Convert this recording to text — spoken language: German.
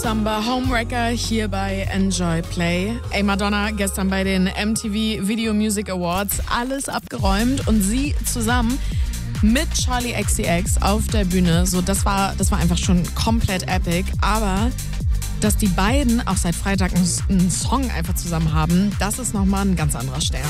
Samba Homewrecker hier bei Enjoy Play. Ey, Madonna gestern bei den MTV Video Music Awards alles abgeräumt und sie zusammen mit Charli XCX auf der Bühne. So, das war einfach schon komplett epic. Aber dass die beiden auch seit Freitag einen Song einfach zusammen haben, das ist nochmal ein ganz anderer Stern.